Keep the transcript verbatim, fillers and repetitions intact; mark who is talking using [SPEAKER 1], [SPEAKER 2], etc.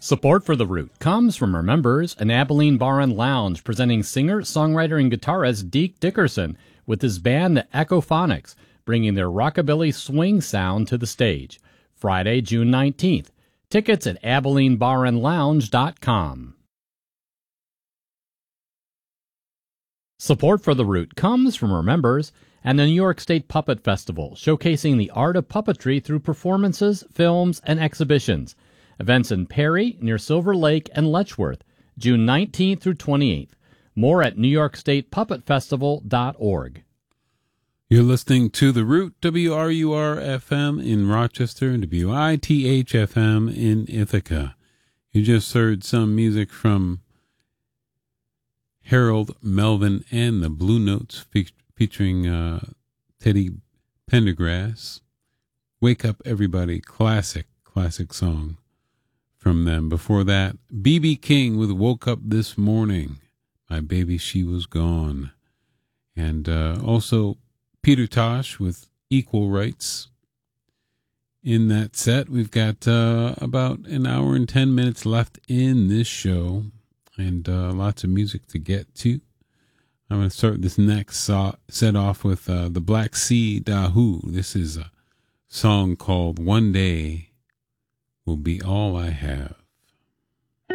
[SPEAKER 1] Support for The Root comes from our members, an Abilene Bar and Lounge, presenting singer, songwriter, and guitarist Deke Dickerson with his band The Echophonics, bringing their rockabilly swing sound to the stage. Friday, June nineteenth. Tickets at abilene bar and lounge dot com. Support for The Root comes from our members and the New York State Puppet Festival, showcasing the art of puppetry through performances, films, and exhibitions. Events in Perry, near Silver Lake, and Letchworth, June nineteenth through twenty-eighth. More at new york state puppet festival dot org.
[SPEAKER 2] You're listening to The Root, W R U R F M in Rochester, and W I T H F M in Ithaca. You just heard some music from Harold Melvin and the Blue Notes fe- featuring uh, Teddy Pendergrass. Wake Up Everybody, classic, classic song from them. Before that, B B King with Woke Up This Morning. My Baby, She Was Gone. And uh, also Peter Tosh with Equal Rights. In that set, we've got uh, about an hour and ten minutes left in this show, and uh, lots of music to get to. I'm going to start this next so- set off with uh, the Black Sea Dahoo. This is a song called One Day Will Be All I Have.